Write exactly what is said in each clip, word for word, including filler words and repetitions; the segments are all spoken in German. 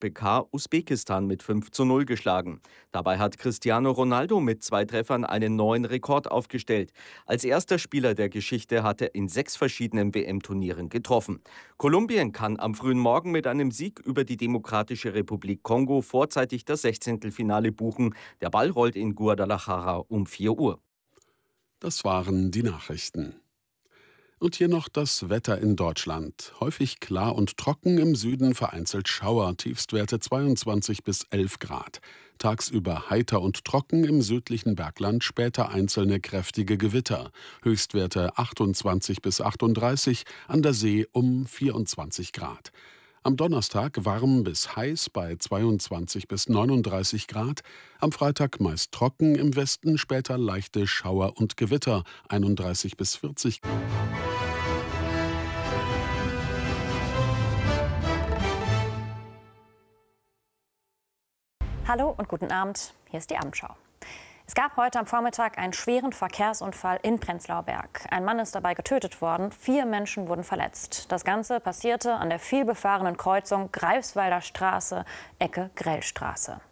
B K Usbekistan mit fünf zu null geschlagen. Dabei hat Cristiano Ronaldo mit zwei Treffern einen neuen Rekord aufgestellt. Als erster Spieler der Geschichte hat er in sechs verschiedenen W M-Turnieren getroffen. Kolumbien kann am frühen Morgen mit einem Sieg über die Demokratische Republik Kongo vorzeitig das Sechzehntelfinale buchen. Der Ball rollt in Guadalajara um vier Uhr. Das waren die Nachrichten. Und hier noch das Wetter in Deutschland. Häufig klar und trocken, im Süden vereinzelt Schauer, Tiefstwerte zweiundzwanzig bis elf Grad. Tagsüber heiter und trocken, im südlichen Bergland später einzelne kräftige Gewitter. Höchstwerte achtundzwanzig bis achtunddreißig, an der See um vierundzwanzig Grad. Am Donnerstag warm bis heiß bei zweiundzwanzig bis neununddreißig Grad. Am Freitag meist trocken, im Westen später leichte Schauer und Gewitter, einunddreißig bis vierzig Grad. Hallo und guten Abend, hier ist die Abendschau. Es gab heute am Vormittag einen schweren Verkehrsunfall in Prenzlauer Berg. Ein Mann ist dabei getötet worden, vier Menschen wurden verletzt. Das Ganze passierte an der vielbefahrenen Kreuzung Greifswalder Straße, Ecke Grellstraße.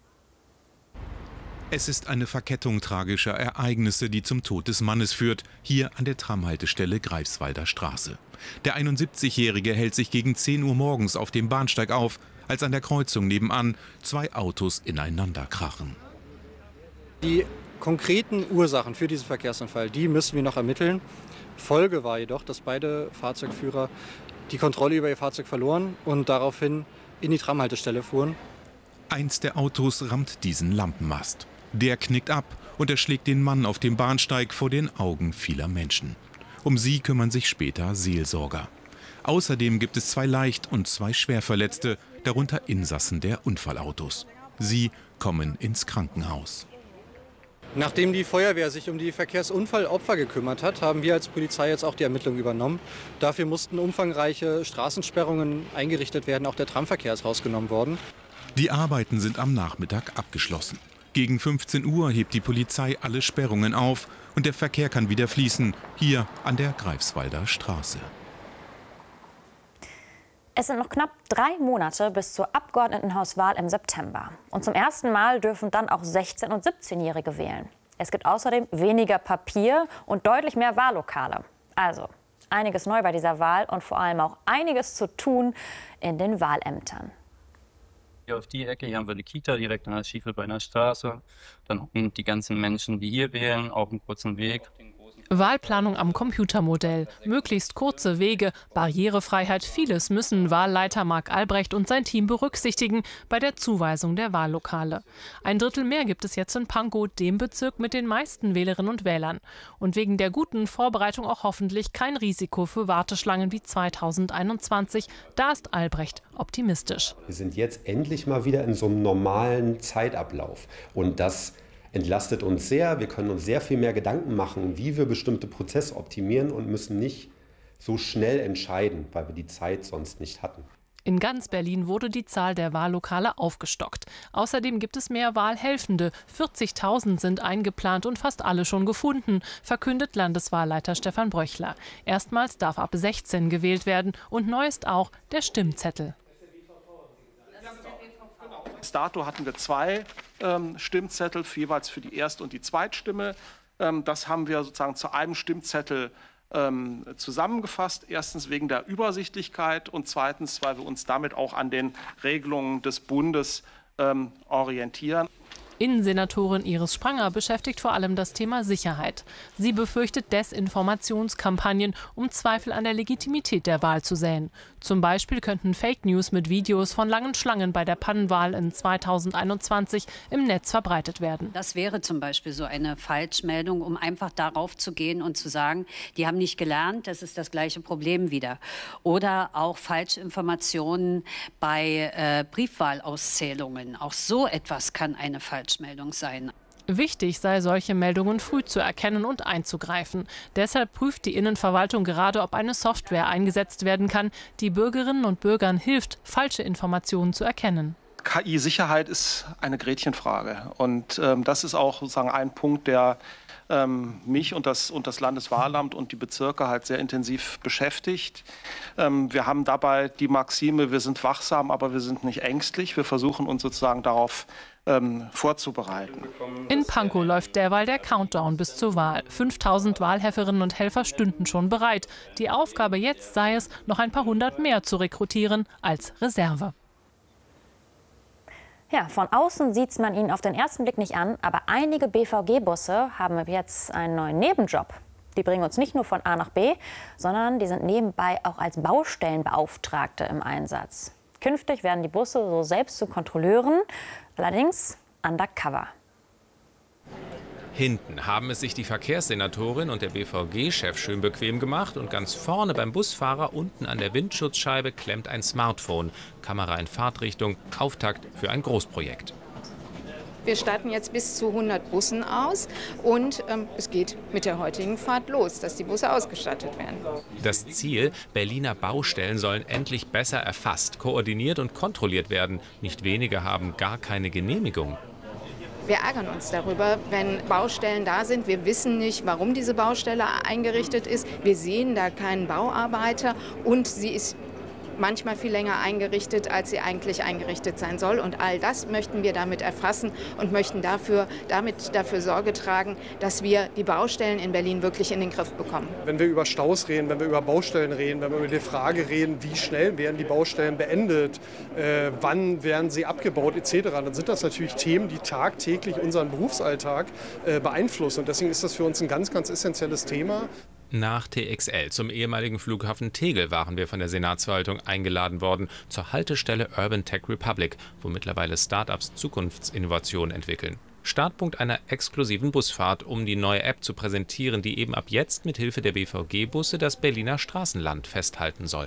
Es ist eine Verkettung tragischer Ereignisse, die zum Tod des Mannes führt, hier an der Tramhaltestelle Greifswalder Straße. Der einundsiebzigjährige hält sich gegen zehn Uhr morgens auf dem Bahnsteig auf, als an der Kreuzung nebenan zwei Autos ineinander krachen. Die konkreten Ursachen für diesen Verkehrsunfall, die müssen wir noch ermitteln. Folge war jedoch, dass beide Fahrzeugführer die Kontrolle über ihr Fahrzeug verloren und daraufhin in die Tramhaltestelle fuhren. Eins der Autos rammt diesen Lampenmast. Der knickt ab und erschlägt den Mann auf dem Bahnsteig vor den Augen vieler Menschen. Um sie kümmern sich später Seelsorger. Außerdem gibt es zwei leicht und zwei Schwerverletzte, darunter Insassen der Unfallautos. Sie kommen ins Krankenhaus. Nachdem die Feuerwehr sich um die Verkehrsunfallopfer gekümmert hat, haben wir als Polizei jetzt auch die Ermittlungen übernommen. Dafür mussten umfangreiche Straßensperrungen eingerichtet werden, auch der Tramverkehr ist rausgenommen worden. Die Arbeiten sind am Nachmittag abgeschlossen. Gegen fünfzehn Uhr hebt die Polizei alle Sperrungen auf und der Verkehr kann wieder fließen, hier an der Greifswalder Straße. Es sind noch knapp drei Monate bis zur Abgeordnetenhauswahl im September. Und zum ersten Mal dürfen dann auch sechzehn- und siebzehnjährige wählen. Es gibt außerdem weniger Papier und deutlich mehr Wahllokale. Also einiges neu bei dieser Wahl und vor allem auch einiges zu tun in den Wahlämtern. Hier auf die Ecke, hier haben wir eine Kita direkt an der Schiefelbeiner Straße. Dann die ganzen Menschen, die hier wählen, auf einem kurzen Weg. Wahlplanung am Computermodell, möglichst kurze Wege, Barrierefreiheit, vieles müssen Wahlleiter Marc Albrecht und sein Team berücksichtigen bei der Zuweisung der Wahllokale. Ein Drittel mehr gibt es jetzt in Pankow, dem Bezirk mit den meisten Wählerinnen und Wählern. Und wegen der guten Vorbereitung auch hoffentlich kein Risiko für Warteschlangen wie zweitausendeinundzwanzig. Da ist Albrecht optimistisch. Wir sind jetzt endlich mal wieder in so einem normalen Zeitablauf und das entlastet uns sehr. Wir können uns sehr viel mehr Gedanken machen, wie wir bestimmte Prozesse optimieren und müssen nicht so schnell entscheiden, weil wir die Zeit sonst nicht hatten. In ganz Berlin wurde die Zahl der Wahllokale aufgestockt. Außerdem gibt es mehr Wahlhelfende. vierzigtausend sind eingeplant und fast alle schon gefunden, verkündet Landeswahlleiter Stefan Bröchler. Erstmals darf ab sechzehn gewählt werden und neu ist auch der Stimmzettel. Bis dato hatten wir zwei ähm, Stimmzettel, jeweils für die Erst- und die Zweitstimme. Ähm, das haben wir sozusagen zu einem Stimmzettel ähm, zusammengefasst. Erstens wegen der Übersichtlichkeit und zweitens, weil wir uns damit auch an den Regelungen des Bundes ähm, orientieren. Innensenatorin Iris Spranger beschäftigt vor allem das Thema Sicherheit. Sie befürchtet Desinformationskampagnen, um Zweifel an der Legitimität der Wahl zu säen. Zum Beispiel könnten Fake News mit Videos von langen Schlangen bei der Pannenwahl in zweitausendeinundzwanzig im Netz verbreitet werden. Das wäre zum Beispiel so eine Falschmeldung, um einfach darauf zu gehen und zu sagen, die haben nicht gelernt, das ist das gleiche Problem wieder. Oder auch Falschinformationen bei äh, Briefwahlauszählungen. Auch so etwas kann eine Falschmeldung sein. Wichtig sei, solche Meldungen früh zu erkennen und einzugreifen. Deshalb prüft die Innenverwaltung gerade, ob eine Software eingesetzt werden kann, die Bürgerinnen und Bürgern hilft, falsche Informationen zu erkennen. K I-Sicherheit ist eine Gretchenfrage und ähm, das ist auch sozusagen ein Punkt, der ähm, mich und das, und das Landeswahlamt und die Bezirke halt sehr intensiv beschäftigt. Ähm, wir haben dabei die Maxime, wir sind wachsam, aber wir sind nicht ängstlich. Wir versuchen uns sozusagen darauf ähm, vorzubereiten. In Pankow läuft derweil der Countdown bis zur Wahl. fünftausend Wahlhelferinnen und Helfer stünden schon bereit. Die Aufgabe jetzt sei es, noch ein paar hundert mehr zu rekrutieren als Reserve. Ja, von außen sieht man ihnen auf den ersten Blick nicht an, aber einige B V G-Busse haben jetzt einen neuen Nebenjob. Die bringen uns nicht nur von A nach B, sondern die sind nebenbei auch als Baustellenbeauftragte im Einsatz. Künftig werden die Busse so selbst zu Kontrolleuren, allerdings undercover. Hinten haben es sich die Verkehrssenatorin und der B V G-Chef schön bequem gemacht und ganz vorne beim Busfahrer unten an der Windschutzscheibe klemmt ein Smartphone. Kamera in Fahrtrichtung, Auftakt für ein Großprojekt. Wir starten jetzt bis zu hundert Bussen aus und ähm, es geht mit der heutigen Fahrt los, dass die Busse ausgestattet werden. Das Ziel, Berliner Baustellen sollen endlich besser erfasst, koordiniert und kontrolliert werden. Nicht wenige haben gar keine Genehmigung. Wir ärgern uns darüber, wenn Baustellen da sind. Wir wissen nicht, warum diese Baustelle eingerichtet ist. Wir sehen da keinen Bauarbeiter und sie ist manchmal viel länger eingerichtet, als sie eigentlich eingerichtet sein soll. Und all das möchten wir damit erfassen und möchten dafür, damit dafür Sorge tragen, dass wir die Baustellen in Berlin wirklich in den Griff bekommen. Wenn wir über Staus reden, wenn wir über Baustellen reden, wenn wir über die Frage reden, wie schnell werden die Baustellen beendet, äh, wann werden sie abgebaut et cetera, dann sind das natürlich Themen, die tagtäglich unseren Berufsalltag äh, beeinflussen. Und deswegen ist das für uns ein ganz, ganz essentielles Thema. Nach T X L zum ehemaligen Flughafen Tegel waren wir von der Senatsverwaltung eingeladen worden zur Haltestelle Urban Tech Republic, wo mittlerweile Start-ups Zukunftsinnovationen entwickeln. Startpunkt einer exklusiven Busfahrt, um die neue App zu präsentieren, die eben ab jetzt mit Hilfe der B V G-Busse das Berliner Straßenland festhalten soll.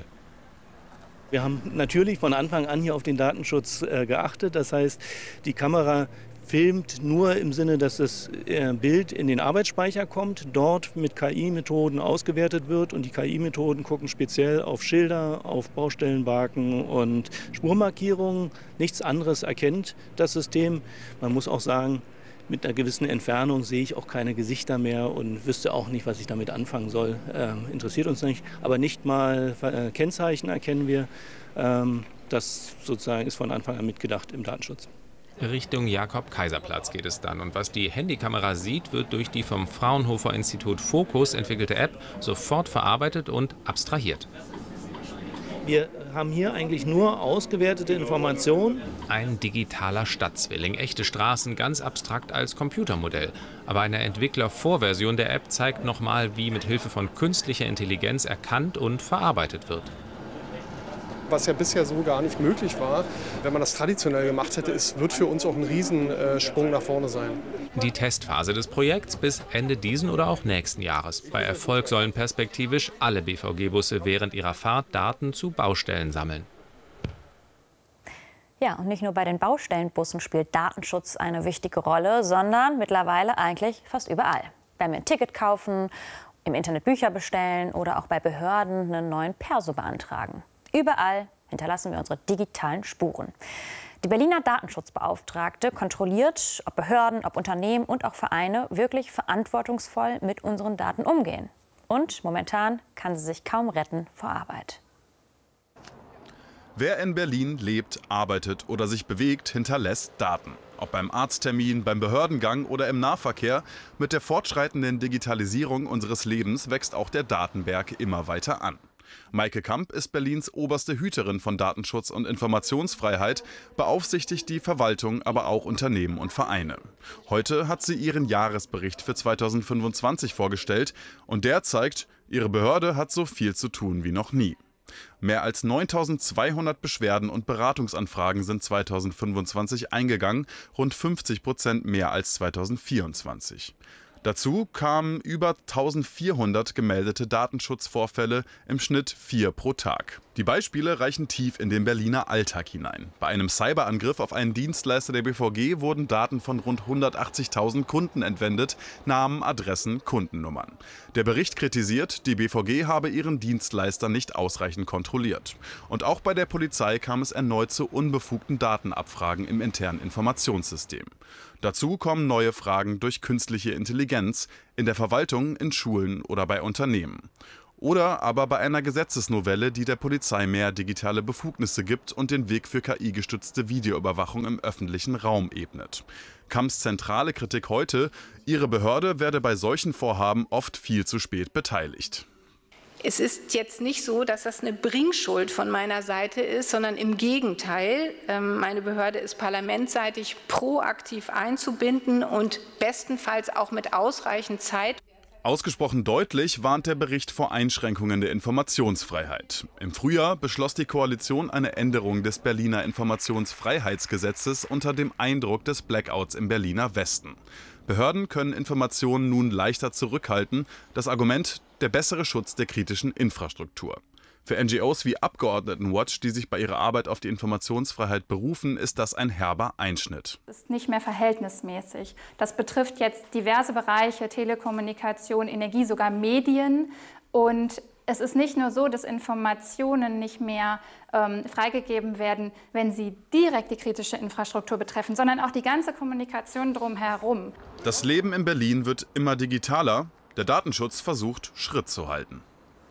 Wir haben natürlich von Anfang an hier auf den Datenschutz äh, geachtet. Das heißt, die Kamera filmt nur im Sinne, dass das Bild in den Arbeitsspeicher kommt, dort mit K I-Methoden ausgewertet wird und die K I-Methoden gucken speziell auf Schilder, auf Baustellenbalken und Spurmarkierungen. Nichts anderes erkennt das System. Man muss auch sagen, mit einer gewissen Entfernung sehe ich auch keine Gesichter mehr und wüsste auch nicht, was ich damit anfangen soll. Ähm, interessiert uns nicht, aber nicht mal äh, Kennzeichen erkennen wir. Ähm, das sozusagen ist von Anfang an mitgedacht im Datenschutz. Richtung Jakob-Kaiser-Platz geht es dann. Und was die Handykamera sieht, wird durch die vom Fraunhofer Institut Focus entwickelte App sofort verarbeitet und abstrahiert. Wir haben hier eigentlich nur ausgewertete Informationen. Ein digitaler Stadtzwilling, echte Straßen ganz abstrakt als Computermodell. Aber eine Entwickler-Vorversion der App zeigt nochmal, wie mit Hilfe von künstlicher Intelligenz erkannt und verarbeitet wird. Was ja bisher so gar nicht möglich war, wenn man das traditionell gemacht hätte, es wird für uns auch ein Riesensprung nach vorne sein. Die Testphase des Projekts bis Ende diesen oder auch nächsten Jahres. Bei Erfolg sollen perspektivisch alle B V G-Busse während ihrer Fahrt Daten zu Baustellen sammeln. Ja, und nicht nur bei den Baustellenbussen spielt Datenschutz eine wichtige Rolle, sondern mittlerweile eigentlich fast überall. Wenn wir ein Ticket kaufen, im Internet Bücher bestellen oder auch bei Behörden einen neuen Perso beantragen. Überall hinterlassen wir unsere digitalen Spuren. Die Berliner Datenschutzbeauftragte kontrolliert, ob Behörden, ob Unternehmen und auch Vereine wirklich verantwortungsvoll mit unseren Daten umgehen. Und momentan kann sie sich kaum retten vor Arbeit. Wer in Berlin lebt, arbeitet oder sich bewegt, hinterlässt Daten. Ob beim Arzttermin, beim Behördengang oder im Nahverkehr, mit der fortschreitenden Digitalisierung unseres Lebens wächst auch der Datenberg immer weiter an. Maike Kamp ist Berlins oberste Hüterin von Datenschutz und Informationsfreiheit, beaufsichtigt die Verwaltung, aber auch Unternehmen und Vereine. Heute hat sie ihren Jahresbericht für zweitausendfünfundzwanzig vorgestellt und der zeigt, ihre Behörde hat so viel zu tun wie noch nie. Mehr als neuntausendzweihundert Beschwerden und Beratungsanfragen sind zweitausendfünfundzwanzig eingegangen, rund fünfzig Prozent mehr als zweitausendvierundzwanzig. Dazu kamen über eintausendvierhundert gemeldete Datenschutzvorfälle, im Schnitt vier pro Tag. Die Beispiele reichen tief in den Berliner Alltag hinein. Bei einem Cyberangriff auf einen Dienstleister der B V G wurden Daten von rund hundertachtzigtausend Kunden entwendet, Namen, Adressen, Kundennummern. Der Bericht kritisiert, die B V G habe ihren Dienstleister nicht ausreichend kontrolliert. Und auch bei der Polizei kam es erneut zu unbefugten Datenabfragen im internen Informationssystem. Dazu kommen neue Fragen durch künstliche Intelligenz in der Verwaltung, in Schulen oder bei Unternehmen. Oder aber bei einer Gesetzesnovelle, die der Polizei mehr digitale Befugnisse gibt und den Weg für K I-gestützte Videoüberwachung im öffentlichen Raum ebnet. Kamms zentrale Kritik heute: Ihre Behörde werde bei solchen Vorhaben oft viel zu spät beteiligt. Es ist jetzt nicht so, dass das eine Bringschuld von meiner Seite ist, sondern im Gegenteil. Meine Behörde ist parlamentsseitig proaktiv einzubinden und bestenfalls auch mit ausreichend Zeit. Ausgesprochen deutlich warnt der Bericht vor Einschränkungen der Informationsfreiheit. Im Frühjahr beschloss die Koalition eine Änderung des Berliner Informationsfreiheitsgesetzes unter dem Eindruck des Blackouts im Berliner Westen. Behörden können Informationen nun leichter zurückhalten. Das Argument: der bessere Schutz der kritischen Infrastruktur. Für N G Os wie Abgeordnetenwatch, die sich bei ihrer Arbeit auf die Informationsfreiheit berufen, ist das ein herber Einschnitt. Das ist nicht mehr verhältnismäßig. Das betrifft jetzt diverse Bereiche, Telekommunikation, Energie, sogar Medien. Und es ist nicht nur so, dass Informationen nicht mehr ähm, freigegeben werden, wenn sie direkt die kritische Infrastruktur betreffen, sondern auch die ganze Kommunikation drumherum. Das Leben in Berlin wird immer digitaler. Der Datenschutz versucht, Schritt zu halten.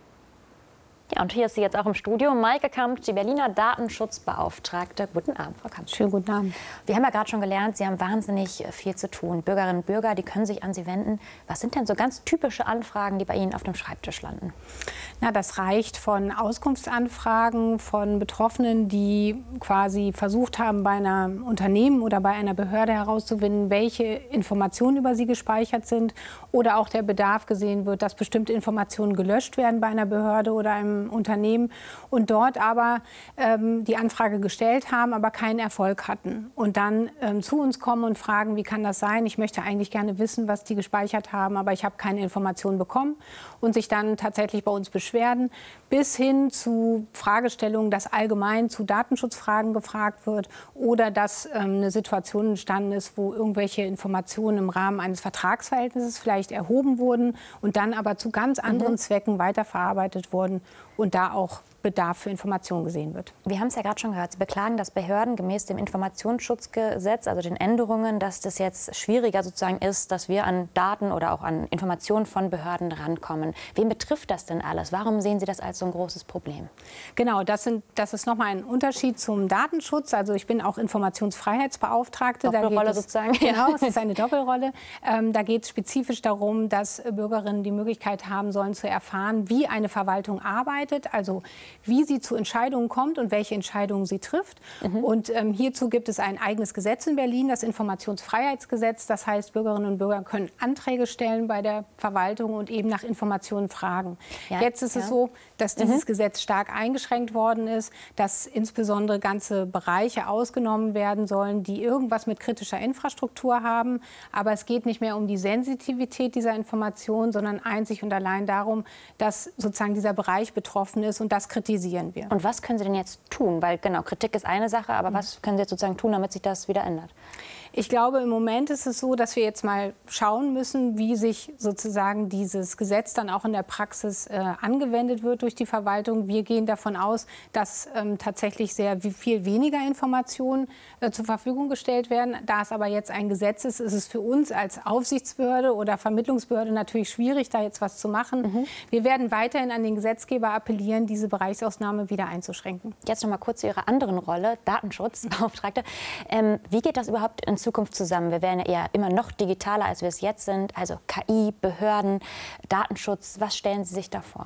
Ja, und hier ist sie jetzt auch im Studio, Maike Kamp, die Berliner Datenschutzbeauftragte. Guten Abend, Frau Kamp. Schönen guten Abend. Wir haben ja gerade schon gelernt, Sie haben wahnsinnig viel zu tun. Bürgerinnen und Bürger, die können sich an Sie wenden. Was sind denn so ganz typische Anfragen, die bei Ihnen auf dem Schreibtisch landen? Na, das reicht von Auskunftsanfragen von Betroffenen, die quasi versucht haben, bei einem Unternehmen oder bei einer Behörde herauszufinden, welche Informationen über sie gespeichert sind. Oder auch der Bedarf gesehen wird, dass bestimmte Informationen gelöscht werden bei einer Behörde oder einem Unternehmen und dort aber ähm, die Anfrage gestellt haben, aber keinen Erfolg hatten. Und dann ähm, zu uns kommen und fragen, wie kann das sein? Ich möchte eigentlich gerne wissen, was die gespeichert haben, aber ich habe keine Informationen bekommen. Und sich dann tatsächlich bei uns beschweren, bis hin zu Fragestellungen, dass allgemein zu Datenschutzfragen gefragt wird oder dass ähm, eine Situation entstanden ist, wo irgendwelche Informationen im Rahmen eines Vertragsverhältnisses vielleicht erhoben wurden und dann aber zu ganz anderen mhm. Zwecken weiterverarbeitet wurden. Und da auch Bedarf für Informationen gesehen wird. Wir haben es ja gerade schon gehört. Sie beklagen, dass Behörden gemäß dem Informationsschutzgesetz, also den Änderungen, dass das jetzt schwieriger sozusagen ist, dass wir an Daten oder auch an Informationen von Behörden rankommen. Wen betrifft das denn alles? Warum sehen Sie das als so ein großes Problem? Genau, das, sind, das ist nochmal ein Unterschied zum Datenschutz. Also ich bin auch Informationsfreiheitsbeauftragte. Doppelrolle da geht es, sozusagen. Genau, es ist eine Doppelrolle. Ähm, da geht es spezifisch darum, dass Bürgerinnen die Möglichkeit haben sollen zu erfahren, wie eine Verwaltung arbeitet, also wie sie zu Entscheidungen kommt und welche Entscheidungen sie trifft. Mhm. Und ähm, hierzu gibt es ein eigenes Gesetz in Berlin, das Informationsfreiheitsgesetz. Das heißt, Bürgerinnen und Bürger können Anträge stellen bei der Verwaltung und eben nach Informationen fragen. Ja, Jetzt ist ja. es so, dass dieses mhm. Gesetz stark eingeschränkt worden ist, dass insbesondere ganze Bereiche ausgenommen werden sollen, die irgendwas mit kritischer Infrastruktur haben. Aber es geht nicht mehr um die Sensitivität dieser Informationen, sondern einzig und allein darum, dass sozusagen dieser Bereich betroffen ist, und das kritisieren wir. Und was können Sie denn jetzt tun? Weil genau, Kritik ist eine Sache, aber mhm. was können Sie jetzt sozusagen tun, damit sich das wieder ändert? Ich glaube, im Moment ist es so, dass wir jetzt mal schauen müssen, wie sich sozusagen dieses Gesetz dann auch in der Praxis äh, angewendet wird durch die Verwaltung. Wir gehen davon aus, dass ähm, tatsächlich sehr viel weniger Informationen äh, zur Verfügung gestellt werden. Da es aber jetzt ein Gesetz ist, ist es für uns als Aufsichtsbehörde oder Vermittlungsbehörde natürlich schwierig, da jetzt was zu machen. Mhm. Wir werden weiterhin an den Gesetzgeber appellieren, diese Bereichsausnahme wieder einzuschränken. Jetzt noch mal kurz zu Ihrer anderen Rolle, Datenschutzbeauftragte. Ähm, wie geht das überhaupt in Zukunft zusammen? Wir werden ja eher immer noch digitaler, als wir es jetzt sind. Also K I, Behörden, Datenschutz. Was stellen Sie sich da vor?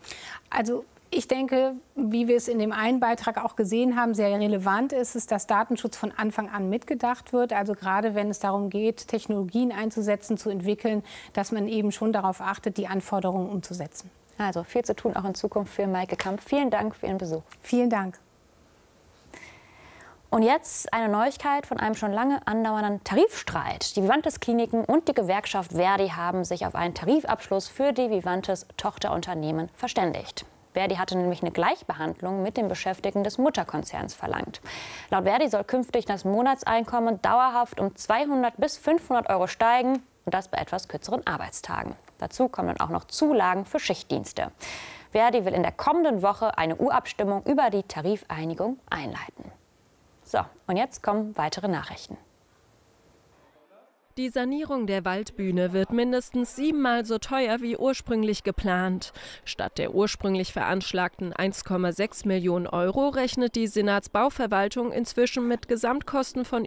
Also ich denke, wie wir es in dem einen Beitrag auch gesehen haben, sehr relevant ist es, dass Datenschutz von Anfang an mitgedacht wird. Also gerade wenn es darum geht, Technologien einzusetzen, zu entwickeln, dass man eben schon darauf achtet, die Anforderungen umzusetzen. Also viel zu tun auch in Zukunft für Maike Kamp. Vielen Dank für Ihren Besuch. Vielen Dank. Und jetzt eine Neuigkeit von einem schon lange andauernden Tarifstreit. Die Vivantes Kliniken und die Gewerkschaft Verdi haben sich auf einen Tarifabschluss für die Vivantes Tochterunternehmen verständigt. Verdi hatte nämlich eine Gleichbehandlung mit den Beschäftigten des Mutterkonzerns verlangt. Laut Verdi soll künftig das Monatseinkommen dauerhaft um zweihundert bis fünfhundert Euro steigen, und das bei etwas kürzeren Arbeitstagen. Dazu kommen dann auch noch Zulagen für Schichtdienste. Verdi will in der kommenden Woche eine U-Abstimmung über die Tarifeinigung einleiten. So, und jetzt kommen weitere Nachrichten. Die Sanierung der Waldbühne wird mindestens siebenmal so teuer wie ursprünglich geplant. Statt der ursprünglich veranschlagten eins Komma sechs Millionen Euro rechnet die Senatsbauverwaltung inzwischen mit Gesamtkosten von